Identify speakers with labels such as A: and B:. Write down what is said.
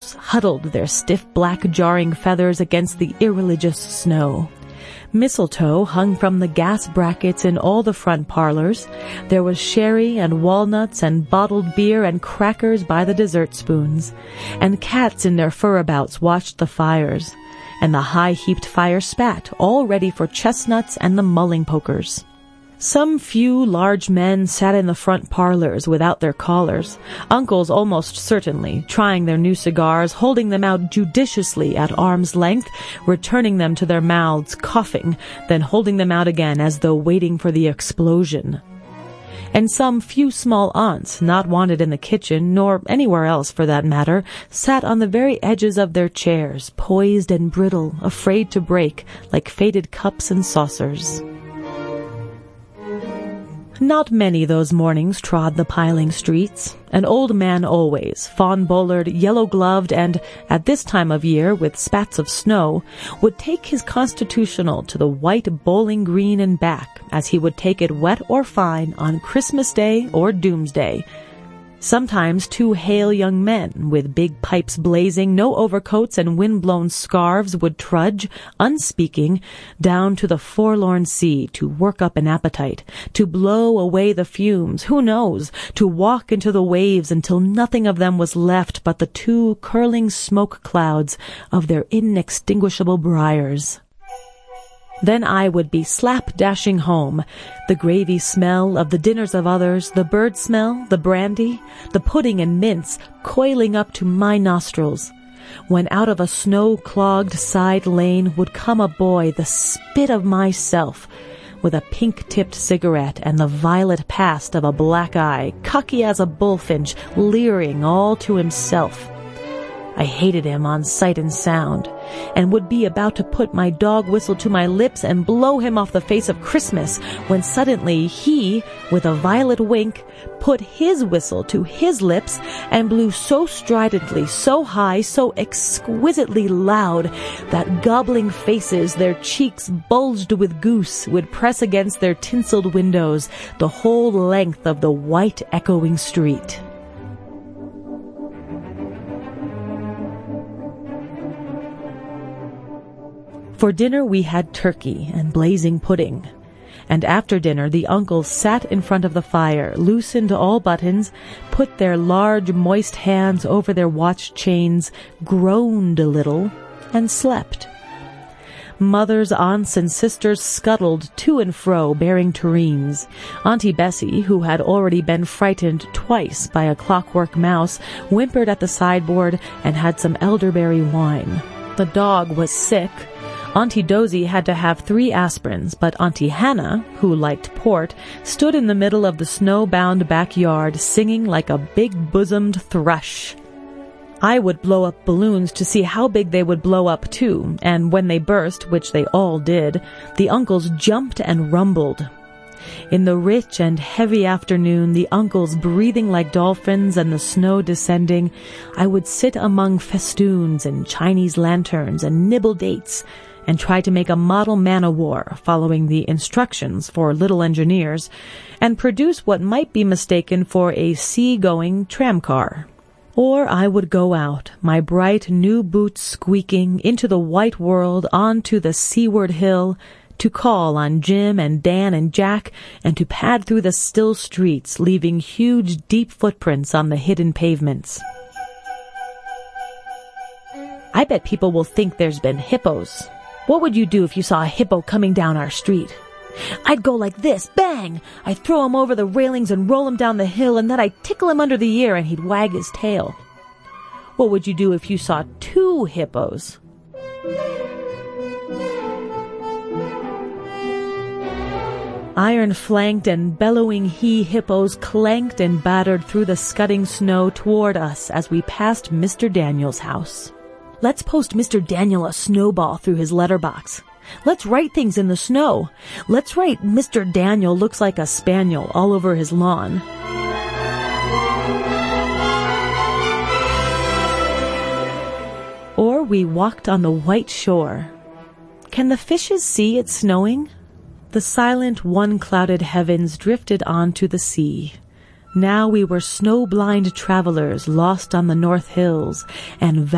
A: doves huddled their stiff black jarring feathers against the irreligious snow. Mistletoe hung from the gas brackets in all the front parlors. There was sherry and walnuts and bottled beer and crackers by the dessert spoons. And cats in their furabouts watched the fires. And the high-heaped fire spat, all ready for chestnuts and the mulling pokers. Some few large men sat in the front parlors without their collars, uncles almost certainly, trying their new cigars, holding them out judiciously at arm's length, returning them to their mouths, coughing, then holding them out again as though waiting for the explosion. And some few small aunts, not wanted in the kitchen, nor anywhere else for that matter, sat on the very edges of their chairs, poised and brittle, afraid to break, like faded cups and saucers. Not many those mornings trod the piling streets. An old man always, fawn-bowlered, yellow-gloved, and, at this time of year, with spats of snow, would take his constitutional to the white Bowling Green and back, as he would take it wet or fine on Christmas Day or Doomsday. Sometimes 2 hale young men, with big pipes blazing, no overcoats and wind-blown scarves, would trudge, unspeaking, down to the forlorn sea to work up an appetite, to blow away the fumes, who knows, to walk into the waves until nothing of them was left but the 2 curling smoke clouds of their inextinguishable briars. Then I would be slap-dashing home, the gravy smell of the dinners of others, the bird smell, the brandy, the pudding and mince coiling up to my nostrils, when out of a snow-clogged side lane would come a boy, the spit of myself, with a pink-tipped cigarette and the violet past of a black eye, cocky as a bullfinch, leering all to himself. I hated him on sight and sound, and would be about to put my dog whistle to my lips and blow him off the face of Christmas, when suddenly he, with a violet wink, put his whistle to his lips and blew so stridently, so high, so exquisitely loud, that gobbling faces, their cheeks bulged with goose, would press against their tinseled windows the whole length of the white echoing street. For dinner we had turkey and blazing pudding, and after dinner the uncles sat in front of the fire, loosened all buttons, put their large moist hands over their watch chains, groaned a little, and slept. Mothers, aunts, and sisters scuttled to and fro, bearing tureens. Auntie Bessie, who had already been frightened twice by a clockwork mouse, whimpered at the sideboard and had some elderberry wine. The dog was sick. Auntie Dozy had to have 3 aspirins, but Auntie Hannah, who liked port, stood in the middle of the snow-bound backyard singing like a big-bosomed thrush. I would blow up balloons to see how big they would blow up too, and when they burst, which they all did, the uncles jumped and rumbled. In the rich and heavy afternoon, the uncles breathing like dolphins and the snow descending, I would sit among festoons and Chinese lanterns and nibble dates, and try to make a model man-o'-war following the instructions for little engineers, and produce what might be mistaken for a sea-going tramcar. Or I would go out, my bright new boots squeaking, into the white world, onto the seaward hill, to call on Jim and Dan and Jack, and to pad through the still streets, leaving huge, deep footprints on the hidden pavements. I bet people will think there's been hippos. What would you do if you saw a hippo coming down our street? I'd go like this, bang! I'd throw him over the railings and roll him down the hill, and then I'd tickle him under the ear and he'd wag his tail. What would you do if you saw 2 hippos? Iron-flanked and bellowing he-hippos clanked and battered through the scudding snow toward us as we passed Mr. Daniel's house. Let's post Mr. Daniel a snowball through his letterbox. Let's write things in the snow. Let's write Mr. Daniel looks like a spaniel all over his lawn. Or we walked on the white shore. Can the fishes see it snowing? The silent, one-clouded heavens drifted onto the sea. Now we were snow-blind travelers lost on the north hills, and